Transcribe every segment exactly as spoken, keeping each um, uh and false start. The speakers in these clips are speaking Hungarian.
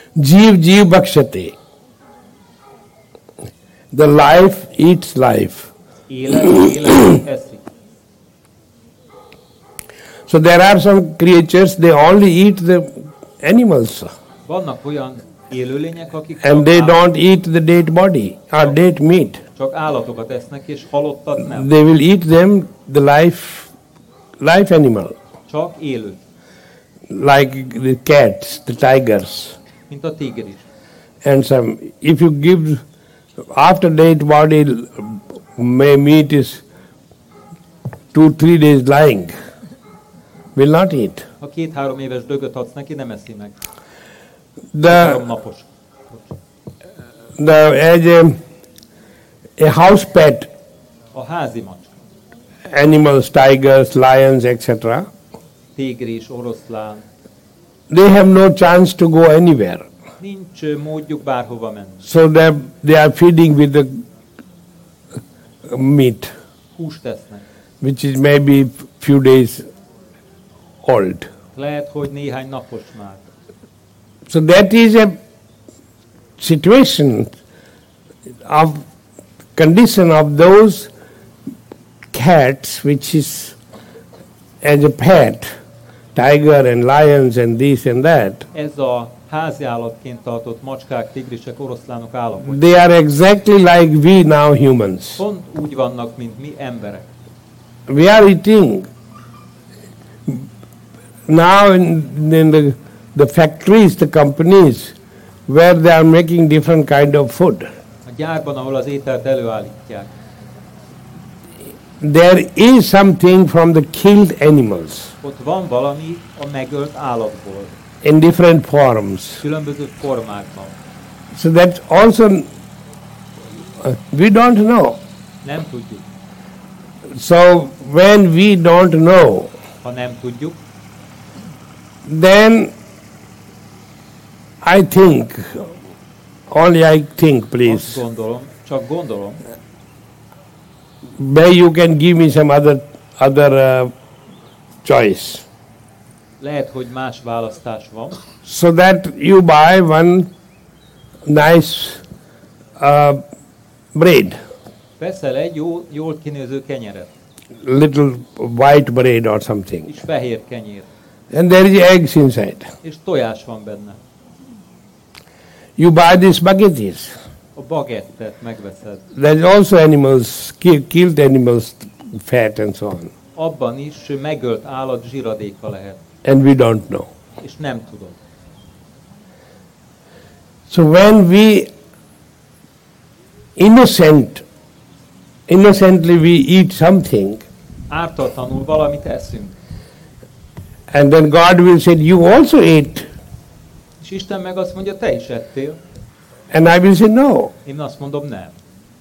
Jeev jeev bhakshate. The life eats life. Élet, élet eszik. So there are some creatures, they only eat the animals. Vannak olyan élőlények, akik And csak, they állat, don't eat the dead body or dead meat. csak állatokat esznek, és halottat nem. They will eat them, the life, life animal, Csak élőt, like the cats, the tigers. mint a tigris. And some, if you give, after dead body, may meat is two, three days lying, will not eat. Ha két-három éves dögöt adsz neki, nem eszi meg. The, Három napos. the, as a, a house pet, A házi macska, animals, tigers, lions, et cetera, tigris, oroszlán, they have no chance to go anywhere. nincs ö, módjuk bárhova menni. So they they are feeding with the meat, Húst esznek. which is maybe few days old. Lehet, hogy néhány napos már. So that is a situation of condition of those cats which is as a pet, tiger and lions and this and that. Ez a háziállatként tartott macskák, tigrisek, oroszlánok állapotja. They are exactly like we now humans. Pont úgy vannak, mint mi emberek. We are eating. Now in, in the, the factories, the companies, where they are making different kind of food, A gyárban, ahol az ételt előállítják, there is something from the killed animals ott van valami a megölt állatból, in different forms. különböző formákban. So that also, uh, we don't know. Nem tudjuk. So when we don't know, Ha nem tudjuk, then I think, only I think, azt please, gondolom, csak gondolom, may you can give me some other other uh, choice, lehet, hogy más választás van, so that you buy one nice uh, bread, veszel egy jó, jól kinéző kenyeret, little white bread or something, és fehér kenyér, and there is eggs inside. és tojás van benne. You buy these spaghettis. A bagettet megveszed. There's also animals, ki- killed animals, fat and so on, Abban is megölt állat zsiradéka lehet, and we don't know. és nem tudod. So when we innocent, innocently we eat something, Ártatlanul valamit eszünk, and then God will say, you also ate, és Isten meg azt mondja, te is ettél. and I will say, no. Én azt mondom, nem.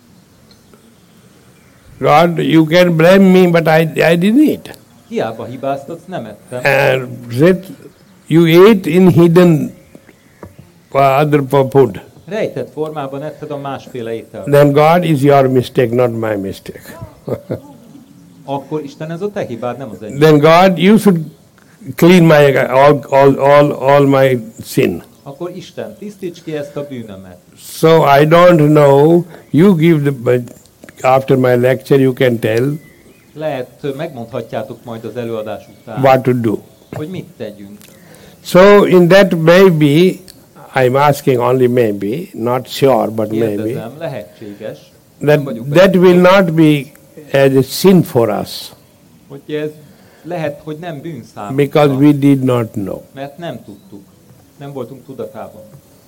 God, you can blame me, but I, I didn't eat. Hiába hibáztatsz, nem ettem. And said, you ate in hidden uh, other food. Rejtett formában etted a másféle ételt. Then God is your mistake, not my mistake. Akkor Isten, ez a te hibád, nem az enyém. Then God, you should clean my all, all, all, all my sin. Akkor Isten, tisztíts ki ezt a bűnömet. So I don't know. You give the but after my lecture. You can tell Lehet, megmondhatjátok majd az előadás után, what to do. hogy mit tegyünk. So in that maybe, I'm asking only maybe, not sure, but maybe Kérdezem, lehetséges, that vagyok that benne. will not be as a sin for us hogy ez lehet, hogy nem bűn because számunkra, we did not know. mert nem tudtuk, nem voltunk tudatában.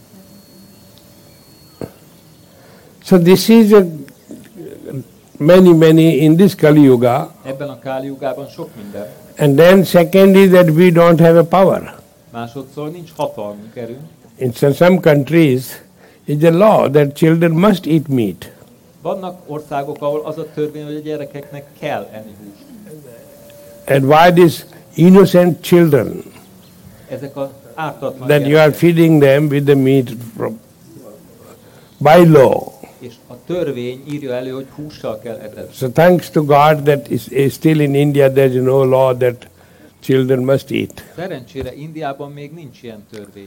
So this is a many many in this Kali Yuga, Ebben a Káli Jugában sok minden. and then second is that we don't have a power. Másodszor nincs hatalmunk, erőnk. In some- some countries, it's a law that children must eat meat. Vannak országok, ahol az a törvény, hogy a gyerekeknek kell enni húst. And why these innocent children Ezek az ártatlan that you are gyerekek. feeding them with the meat from, by law? És a törvény írja elő, hogy hússal kell etetni. So thanks to God that is, is still in India there is no law that children must eat. Szerencsére Indiában még nincs ilyen törvény.